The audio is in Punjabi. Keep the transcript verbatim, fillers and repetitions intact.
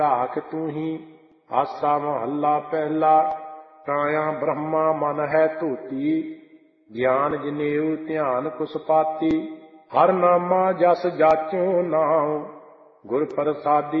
ਢਾਕ ਤੂੰ ਹੀ। ਆਸਾ ਮਹੱਲਾ ਪਹਿਲਾ। ਕਾਇਆ ਬ੍ਰਹਮਾ ਮਨ ਹੈ ਧੂਤੀ, ਗਿਆਨ ਜਨੇਊ ਧਿਆਨ ਕੁਸਪਾਤੀ। ਹਰ ਨਾਮਾ ਜਸ ਜਾਚੋ ਨਾਉ, ਗੁਰ ਪ੍ਰਸਾਦੀ